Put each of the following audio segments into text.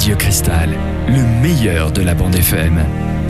Radio Cristal, le meilleur de la bande FM.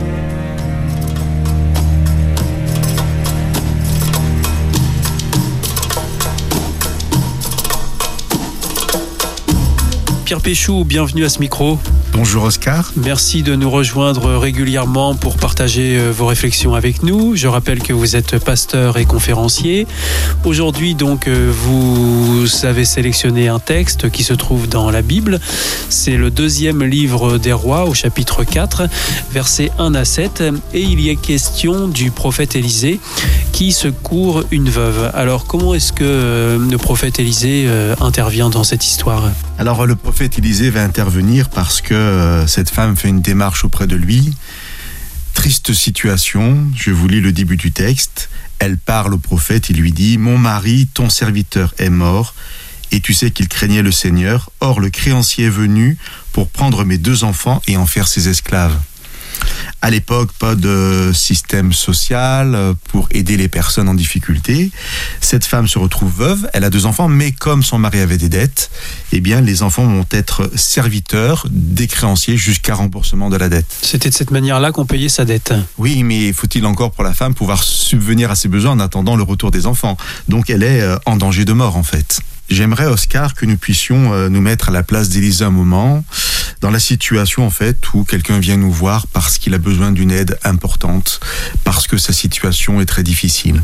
Pierre Péchou, bienvenue à ce micro. Bonjour Oscar. Merci de nous rejoindre régulièrement pour partager vos réflexions avec nous. Je rappelle que vous êtes pasteur et conférencier. Aujourd'hui, donc, vous avez sélectionné un texte qui se trouve dans la Bible. C'est le 2e livre des Rois, au chapitre 4, versets 1 à 7. Et il y est question du prophète Élisée qui secourt une veuve. Alors, comment est-ce que le prophète Élisée intervient dans cette histoire ? Alors, le prophète Élisée va intervenir parce que cette femme fait une démarche auprès de lui. Triste situation, je vous lis le début du texte. Elle parle au prophète et lui dit « Mon mari, ton serviteur, est mort, et tu sais qu'il craignait le Seigneur. Or, le créancier est venu pour prendre mes 2 enfants et en faire ses esclaves. » À l'époque, pas de système social pour aider les personnes en difficulté. Cette femme se retrouve veuve, elle a 2 enfants, mais comme son mari avait des dettes, eh bien, les enfants vont être serviteurs des créanciers jusqu'à remboursement de la dette. C'était de cette manière-là qu'on payait sa dette. Oui, mais faut-il encore pour la femme pouvoir subvenir à ses besoins en attendant le retour des enfants ? Donc elle est en danger de mort en fait. J'aimerais, Oscar, que nous puissions nous mettre à la place d'Élisée un moment, dans la situation en fait où quelqu'un vient nous voir parce qu'il a besoin d'une aide importante, parce que sa situation est très difficile.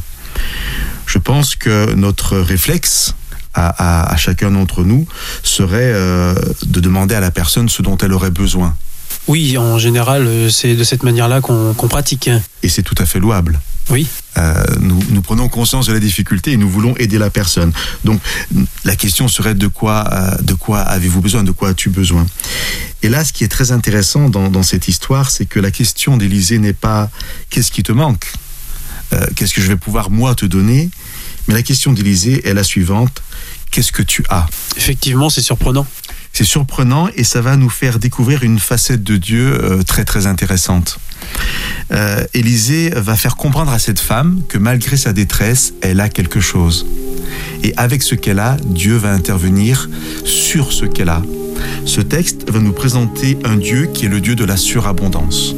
Je pense que notre réflexe à chacun d'entre nous serait de demander à la personne ce dont elle aurait besoin. Oui, en général, c'est de cette manière-là qu'on pratique. Et c'est tout à fait louable. Oui. Nous prenons conscience de la difficulté et nous voulons aider la personne. Donc, la question serait de quoi avez-vous besoin, de quoi as-tu besoin ? Et là, ce qui est très intéressant dans cette histoire, c'est que la question d'Élisée n'est pas « qu'est-ce qui te manque ? Qu'est-ce que je vais pouvoir, moi, te donner ?» Mais la question d'Élisée est la suivante « qu'est-ce que tu as ?» Effectivement, c'est surprenant. C'est surprenant et ça va nous faire découvrir une facette de Dieu très très intéressante. Élisée va faire comprendre à cette femme que malgré sa détresse, elle a quelque chose. Et avec ce qu'elle a, Dieu va intervenir sur ce qu'elle a. Ce texte va nous présenter un Dieu qui est le Dieu de la surabondance.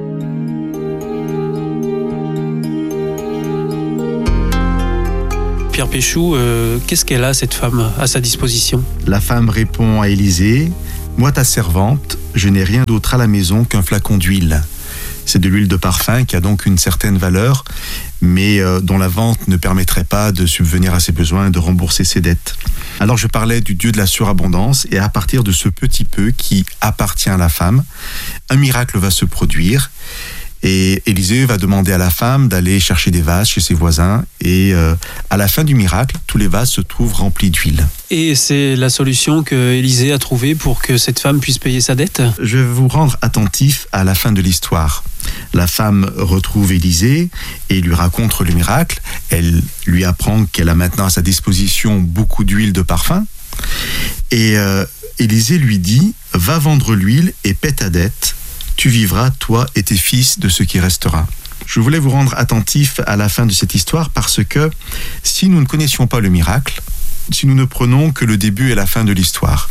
Pierre Péchou, qu'est-ce qu'elle a, cette femme, à sa disposition ? La femme répond à Élisée, « Moi, ta servante, je n'ai rien d'autre à la maison qu'un flacon d'huile. » C'est de l'huile de parfum qui a donc une certaine valeur, mais dont la vente ne permettrait pas de subvenir à ses besoins et de rembourser ses dettes. Alors je parlais du Dieu de la surabondance, et à partir de ce petit peu qui appartient à la femme, un miracle va se produire. Et Élisée va demander à la femme d'aller chercher des vases chez ses voisins. Et à la fin du miracle, tous les vases se trouvent remplis d'huile. Et c'est la solution que Élisée a trouvée pour que cette femme puisse payer sa dette ? Je vais vous rendre attentif à la fin de l'histoire. La femme retrouve Élisée et lui raconte le miracle. Elle lui apprend qu'elle a maintenant à sa disposition beaucoup d'huile de parfum. Et Élisée lui dit « Va vendre l'huile et paie ta dette. Tu vivras, toi et tes fils, de ce qui restera. » Je voulais vous rendre attentif à la fin de cette histoire parce que si nous ne connaissions pas le miracle, si nous ne prenons que le début et la fin de l'histoire,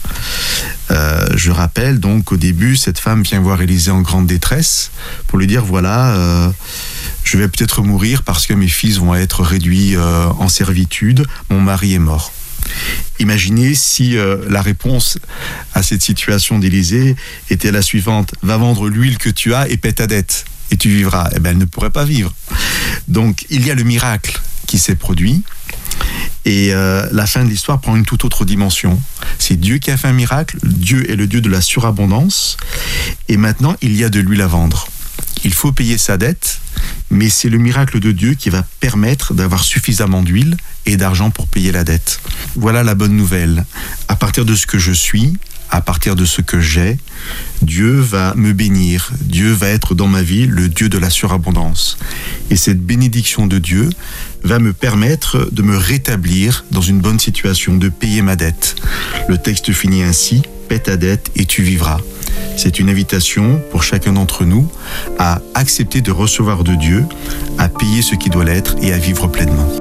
je rappelle donc qu'au début, cette femme vient voir Élisée en grande détresse pour lui dire « Voilà, je vais peut-être mourir parce que mes fils vont être réduits en servitude, mon mari est mort. » Imaginez si la réponse à cette situation d'Élisée était la suivante: va vendre l'huile que tu as et paie ta dette et tu vivras. Eh bien, elle ne pourrait pas vivre. Donc, il y a le miracle qui s'est produit et la fin de l'histoire prend une toute autre dimension. C'est Dieu qui a fait un miracle. Dieu est le Dieu de la surabondance et maintenant, il y a de l'huile à vendre. Il faut payer sa dette, mais c'est le miracle de Dieu qui va permettre d'avoir suffisamment d'huile et d'argent pour payer la dette. Voilà la bonne nouvelle. À partir de ce que je suis, à partir de ce que j'ai, Dieu va me bénir. Dieu va être dans ma vie le Dieu de la surabondance. Et cette bénédiction de Dieu va me permettre de me rétablir dans une bonne situation, de payer ma dette. Le texte finit ainsi: paie ta dette et tu vivras. C'est une invitation pour chacun d'entre nous à accepter de recevoir de Dieu, à payer ce qui doit l'être et à vivre pleinement.